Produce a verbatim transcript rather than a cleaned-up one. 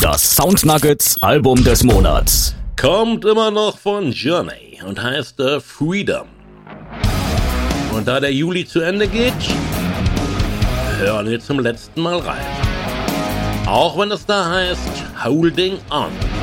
Das Sound Nuggets Album des Monats kommt immer noch von Journey und heißt äh, Freedom. Und da der Juli zu Ende geht, hören wir zum letzten Mal rein. Auch wenn es da heißt Holding On.